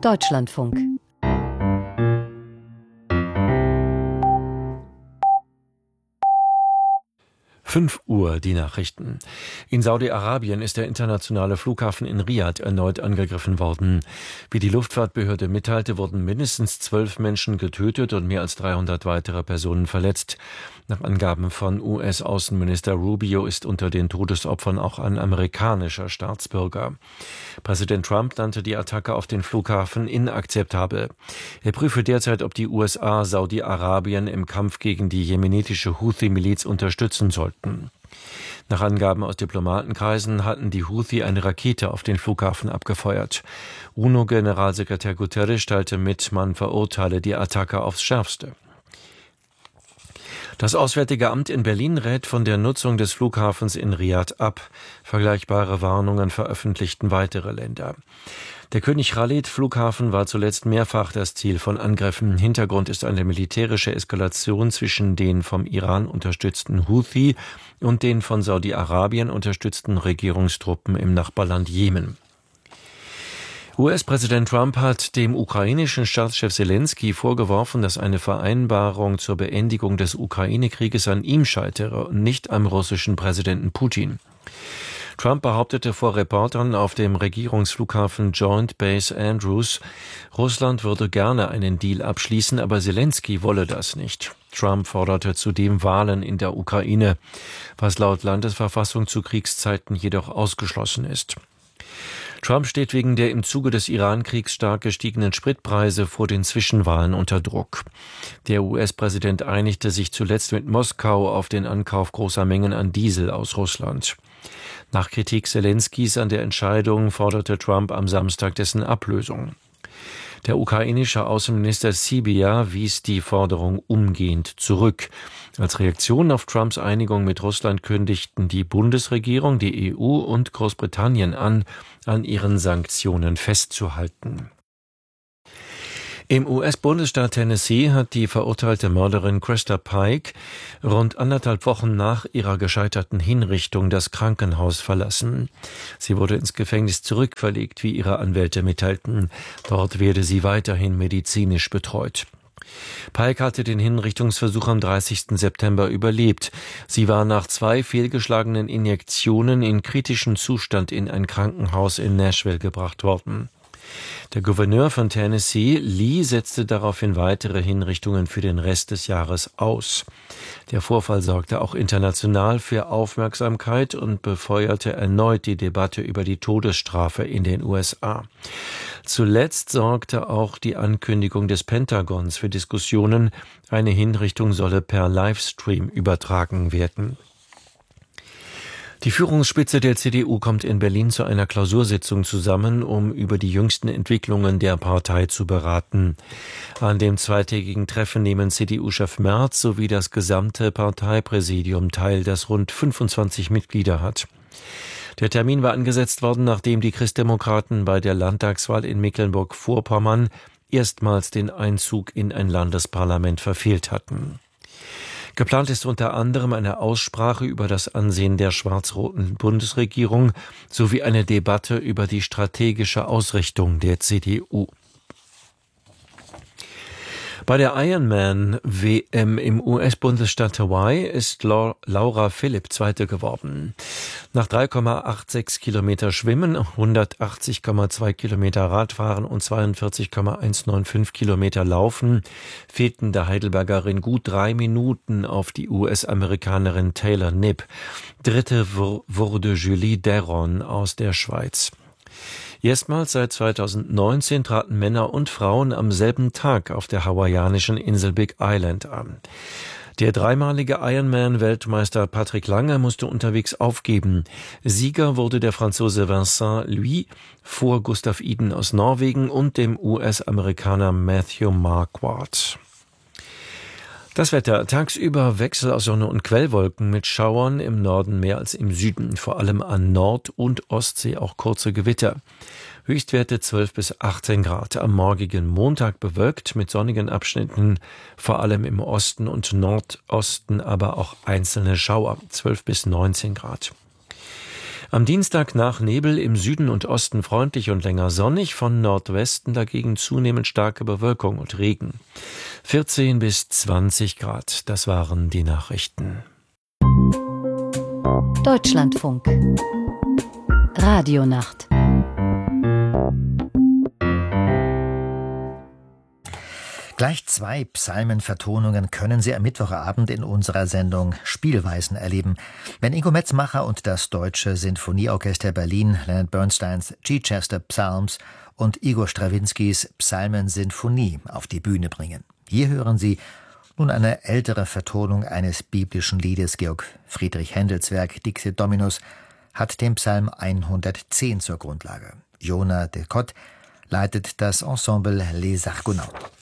Deutschlandfunk. Uhr, die Nachrichten. In Saudi-Arabien ist der internationale Flughafen in Riad erneut angegriffen worden. Wie die Luftfahrtbehörde mitteilte, wurden mindestens 12 Menschen getötet und mehr als 300 weitere Personen verletzt. Nach Angaben von US-Außenminister Rubio ist unter den Todesopfern auch ein amerikanischer Staatsbürger. Präsident Trump nannte die Attacke auf den Flughafen inakzeptabel. Er prüfe derzeit, ob die USA Saudi-Arabien im Kampf gegen die jemenitische Houthi-Miliz unterstützen sollten. Nach Angaben aus Diplomatenkreisen hatten die Houthi eine Rakete auf den Flughafen abgefeuert. UNO-Generalsekretär Guterres teilte mit, man verurteile die Attacke aufs Schärfste. Das Auswärtige Amt in Berlin rät von der Nutzung des Flughafens in Riad ab. Vergleichbare Warnungen veröffentlichten weitere Länder. Der König Khalid-Flughafen war zuletzt mehrfach das Ziel von Angriffen. Hintergrund ist eine militärische Eskalation zwischen den vom Iran unterstützten Houthi und den von Saudi-Arabien unterstützten Regierungstruppen im Nachbarland Jemen. US-Präsident Trump hat dem ukrainischen Staatschef Selenskyj vorgeworfen, dass eine Vereinbarung zur Beendigung des Ukraine-Krieges an ihm scheitere und nicht am russischen Präsidenten Putin. Trump behauptete vor Reportern auf dem Regierungsflughafen Joint Base Andrews, Russland würde gerne einen Deal abschließen, aber Selenskyj wolle das nicht. Trump forderte zudem Wahlen in der Ukraine, was laut Landesverfassung zu Kriegszeiten jedoch ausgeschlossen ist. Trump steht wegen der im Zuge des Iran-Kriegs stark gestiegenen Spritpreise vor den Zwischenwahlen unter Druck. Der US-Präsident einigte sich zuletzt mit Moskau auf den Ankauf großer Mengen an Diesel aus Russland. Nach Kritik Selenskys an der Entscheidung forderte Trump am Samstag dessen Ablösung. Der ukrainische Außenminister Sybiha wies die Forderung umgehend zurück. Als Reaktion auf Trumps Einigung mit Russland kündigten die Bundesregierung, die EU und Großbritannien an ihren Sanktionen festzuhalten. Im US-Bundesstaat Tennessee hat die verurteilte Mörderin Krista Pike rund 1,5 Wochen nach ihrer gescheiterten Hinrichtung das Krankenhaus verlassen. Sie wurde ins Gefängnis zurückverlegt, wie ihre Anwälte mitteilten. Dort werde sie weiterhin medizinisch betreut. Pike hatte den Hinrichtungsversuch am 30. September überlebt. Sie war nach 2 fehlgeschlagenen Injektionen in kritischem Zustand in ein Krankenhaus in Nashville gebracht worden. Der Gouverneur von Tennessee, Lee, setzte daraufhin weitere Hinrichtungen für den Rest des Jahres aus. Der Vorfall sorgte auch international für Aufmerksamkeit und befeuerte erneut die Debatte über die Todesstrafe in den USA. Zuletzt sorgte auch die Ankündigung des Pentagons für Diskussionen, eine Hinrichtung solle per Livestream übertragen werden. Die Führungsspitze der CDU kommt in Berlin zu einer Klausursitzung zusammen, um über die jüngsten Entwicklungen der Partei zu beraten. An dem zweitägigen Treffen nehmen CDU-Chef Merz sowie das gesamte Parteipräsidium teil, das rund 25 Mitglieder hat. Der Termin war angesetzt worden, nachdem die Christdemokraten bei der Landtagswahl in Mecklenburg-Vorpommern erstmals den Einzug in ein Landesparlament verfehlt hatten. Geplant ist unter anderem eine Aussprache über das Ansehen der schwarz-roten Bundesregierung sowie eine Debatte über die strategische Ausrichtung der CDU. Bei der Ironman-WM im US-Bundesstaat Hawaii ist Laura Philipp Zweite geworden. Nach 3,86 Kilometer Schwimmen, 180,2 Kilometer Radfahren und 42,195 Kilometer Laufen fehlten der Heidelbergerin gut 3 Minuten auf die US-Amerikanerin Taylor Knibb. Dritte wurde Julie Deron aus der Schweiz. Erstmals seit 2019 traten Männer und Frauen am selben Tag auf der hawaiianischen Insel Big Island an. Der dreimalige Ironman-Weltmeister Patrick Lange musste unterwegs aufgeben. Sieger wurde der Franzose Vincent Luis vor Gustav Iden aus Norwegen und dem US-Amerikaner Matthew Marquardt. Das Wetter: tagsüber Wechsel aus Sonne und Quellwolken mit Schauern, im Norden mehr als im Süden, vor allem an Nord- und Ostsee auch kurze Gewitter. Höchstwerte 12 bis 18 Grad. Am morgigen Montag bewölkt mit sonnigen Abschnitten, vor allem im Osten und Nordosten, aber auch einzelne Schauer, 12 bis 19 Grad. Am Dienstag nach Nebel, im Süden und Osten freundlich und länger sonnig, von Nordwesten dagegen zunehmend starke Bewölkung und Regen. 14 bis 20 Grad, das waren die Nachrichten. Deutschlandfunk Radionacht. Gleich 2 Psalmenvertonungen können Sie am Mittwochabend in unserer Sendung Spielweisen erleben. Wenn Ingo Metzmacher und das Deutsche Sinfonieorchester Berlin Leonard Bernsteins Chichester Psalms und Igor Strawinskys Psalmensinfonie auf die Bühne bringen. Hier hören Sie nun eine ältere Vertonung eines biblischen Liedes. Georg Friedrich Händels Werk Dixit Dominus hat den Psalm 110 zur Grundlage. Jonah de Cott leitet das Ensemble Les Argonautes.